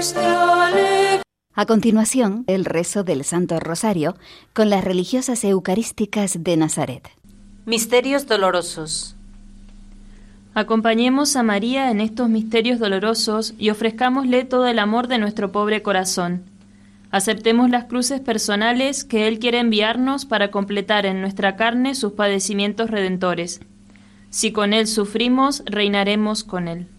A continuación, el rezo del Santo Rosario con las religiosas eucarísticas de Nazaret. Misterios dolorosos. Acompañemos a María en estos misterios dolorosos y ofrezcámosle todo el amor de nuestro pobre corazón. Aceptemos las cruces personales que Él quiere enviarnos para completar en nuestra carne sus padecimientos redentores. Si con Él sufrimos, reinaremos con Él.